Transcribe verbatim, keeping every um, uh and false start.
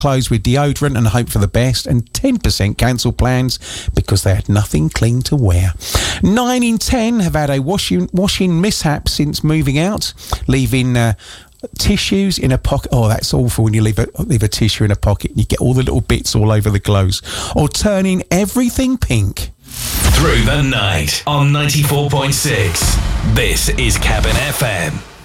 clothes with deodorant and hope for the best, and ten percent cancel plans because they had nothing clean to wear. Nine in ten have had a washing washing mishap since moving out, leaving uh, tissues in a pocket. Oh, that's awful when you leave a, leave a tissue in a pocket and you get all the little bits all over the clothes. Or turning everything pink. Through the night on ninety-four point six. This is Cabin F M.